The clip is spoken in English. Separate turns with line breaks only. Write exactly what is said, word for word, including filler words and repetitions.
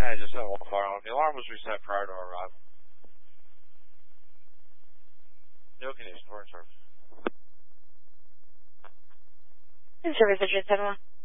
I just set one fire alarm. The alarm was reset prior to our arrival. No condition for service.
In service, Adrian seven one.